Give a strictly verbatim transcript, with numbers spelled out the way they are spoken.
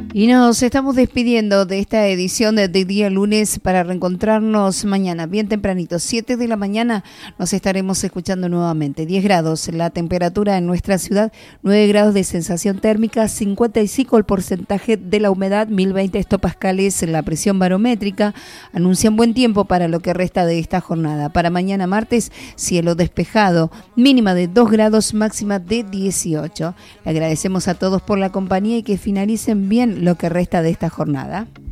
Y nos estamos despidiendo de esta edición de, de día lunes para reencontrarnos mañana, bien tempranito, siete de la mañana nos estaremos escuchando nuevamente. diez grados la temperatura en nuestra ciudad, nueve grados de sensación térmica, cincuenta y cinco el porcentaje de la humedad, mil veinte hectopascales la presión barométrica. Anuncian buen tiempo para lo que resta de esta jornada. Para mañana martes, cielo despejado, mínima de dos grados, máxima de dieciocho. Le agradecemos a todos por la compañía y que finalicen bien lo que resta de esta jornada.